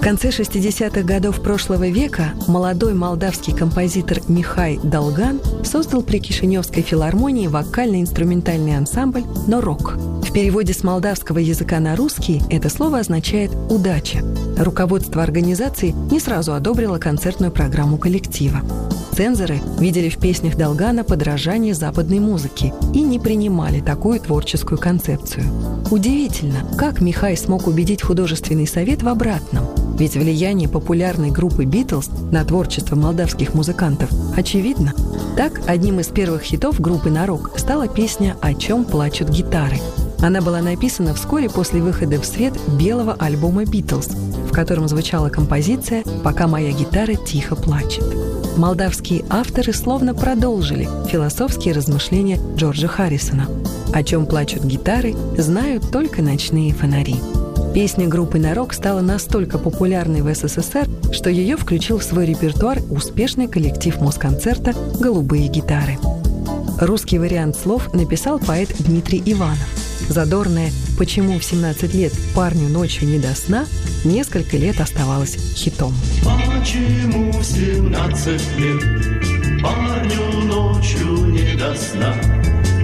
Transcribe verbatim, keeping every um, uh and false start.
В конце шестидесятых годов прошлого века молодой молдавский композитор Михай Долган создал при Кишиневской филармонии вокально-инструментальный ансамбль «Норок». В переводе с молдавского языка на русский это слово означает «удача». Руководство организации не сразу одобрило концертную программу коллектива. Цензоры видели в песнях Долгана подражание западной музыке и не принимали такую творческую концепцию. Удивительно, как Михай смог убедить художественный совет в обратном. Ведь влияние популярной группы «Битлз» на творчество молдавских музыкантов очевидно. Так, одним из первых хитов группы «Норок» стала песня «О чем плачут гитары». Она была написана вскоре после выхода в свет белого альбома «Битлз», в котором звучала композиция «Пока моя гитара тихо плачет». Молдавские авторы словно продолжили философские размышления Джорджа Харрисона. О чем плачут гитары, знают только ночные фонари. Песня группы «Норок» стала настолько популярной в СССР, что ее включил в свой репертуар успешный коллектив Москонцерта «Голубые гитары». Русский вариант слов написал поэт Дмитрий Иванов. Задорное «Почему в семнадцать лет парню ночью не до сна» несколько лет оставалось хитом. Почему в семнадцать лет парню ночью не до сна?